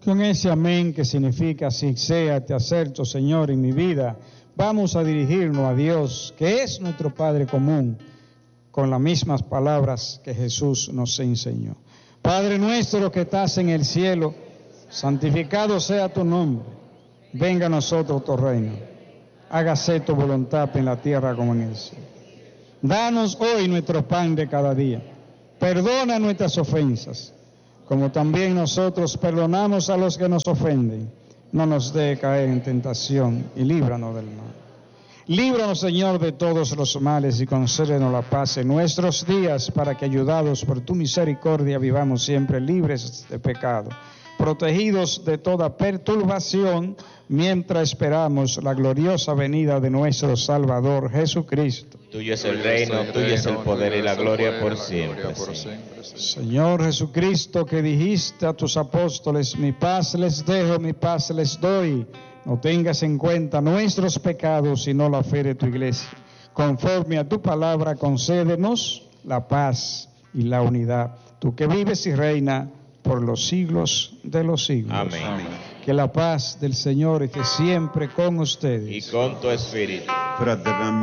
Con ese amén que significa así sea, te acerto, Señor, en mi vida, vamos a dirigirnos a Dios, que es nuestro Padre común, con las mismas palabras que Jesús nos enseñó. Padre nuestro que estás en el cielo, santificado sea tu nombre. Venga a nosotros tu reino. Hágase tu voluntad en la tierra como en el cielo. Danos hoy nuestro pan de cada día. Perdona nuestras ofensas, como también nosotros perdonamos a los que nos ofenden. No nos dejes caer en tentación y líbranos del mal. Líbranos, Señor, de todos los males y concédenos la paz en nuestros días, para que, ayudados por tu misericordia, vivamos siempre libres de pecado, protegidos de toda perturbación, mientras esperamos la gloriosa venida de nuestro Salvador Jesucristo. Tuyo es el reino, tuyo es el poder y la gloria por siempre. Señor Jesucristo, que dijiste a tus apóstoles, mi paz les dejo, mi paz les doy. No tengas en cuenta nuestros pecados, sino la fe de tu iglesia. Conforme a tu palabra, concédenos la paz y la unidad. Tú que vives y reinas por los siglos de los siglos. Amén. Que la paz del Señor esté siempre con ustedes. Y con tu espíritu. Fraternamente.